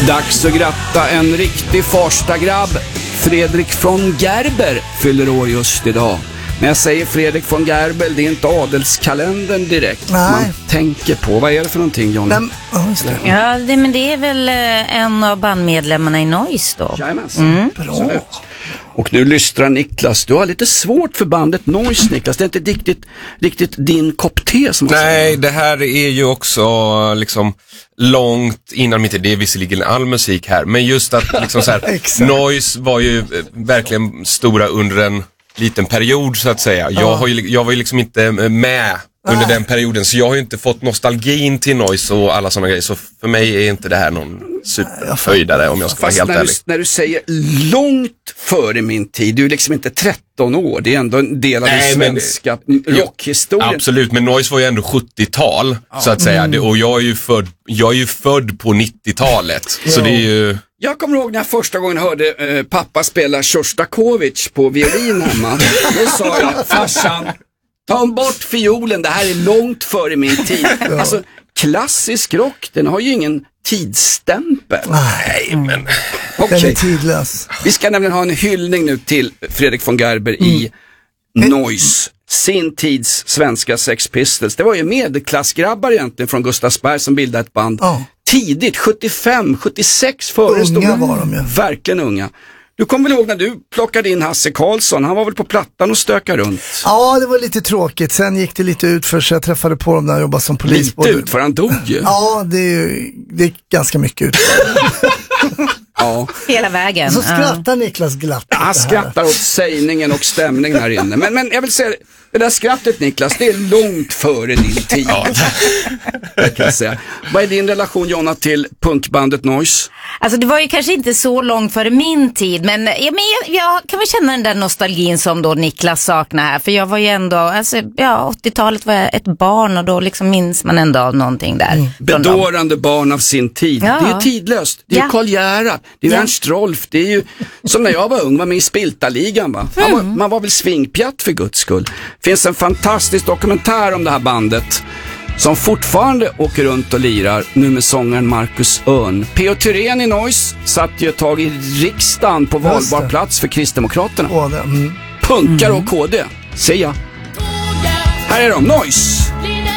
Dags att gratta en riktig Farsta-grabb. Fredrik von Gerber fyller år just idag. När jag säger Fredrik von Gerber, det är inte adelskalendern direkt. Nej. Man tänker på, vad är det för någonting, Johnny? Ja, men det är väl en av bandmedlemmarna i Noise då. Bra. Och nu lystrar Niklas. Du har lite svårt för bandet Noise, Niklas. Det är inte riktigt din kopp te som... Nej, det här är ju också liksom långt innan mitt... Det är visserligen all musik här, men just att liksom så här, Noise var ju verkligen stora under en liten period så att säga. Jag var ju liksom inte med under den perioden, så jag har ju inte fått nostalgin till Noise och alla sådana grejer, så för mig är inte det här någon superhöjdare om jag ska vara helt ärlig. När du säger långt före min tid, du är liksom inte 13 år, det är ändå en del av den svenska rockhistorien. Absolut, men Noise var ju ändå 70-tal så att säga, och jag är ju född på 90-talet, så det är ju... Jag kommer ihåg när jag första gången hörde pappa spela Shostakovich på violin hemma. Då sa jag, farsan, ta bort fiolen, det här är långt före min tid. Alltså, klassisk rock, den har ju ingen tidsstämpel. Nej, men... Okay. Den är tidlös. Vi ska nämligen ha en hyllning nu till Fredrik von Gerber i Noise. Sin tids svenska Sex Pistols. Det var ju medelklassgrabbar egentligen från Gustavsberg som bildade ett band. Tidigt, 75, 76 före. Unga var de ju. Verkligen unga. Du kommer väl ihåg när du plockade in Hasse Karlsson? Han var väl på plattan och stökade runt? Ja, det var lite tråkigt. Sen gick det lite ut för så jag träffade på dem när jag jobbade som polis. Lite ut, för han dog ju. Ja, det är ganska mycket ut. Ja. Hela vägen. Så skrattar Niklas glatt. Han skrattar åt sägningen och stämningen här inne. Men jag vill säga, det där skrattet, Niklas, det är långt före din tid. Jag kan säga. Vad är din relation, Jonna, till punkbandet Noise? Alltså det var ju kanske inte så långt före min tid, men jag kan väl känna den där nostalgin som då Niklas saknar här. För jag var ju ändå, 80-talet var jag ett barn och då liksom minns man ändå av någonting där. Bedårande barn av sin tid. Ja. Det är tidlöst. Det är Karl Gerhard, det är Ernst Rolf, det är ju som när jag var ung, var med i Spiltaligan, va? Man var väl svingpjatt för Guds skull. Finns en fantastisk dokumentär om det här bandet som fortfarande åker runt och lirar, nu med sångaren Marcus Örn. P.O. Thyrén i Noise satt ju ett tag i riksdagen på valbar plats för Kristdemokraterna. Punkar och KD. Se ja. Här är de, Noise!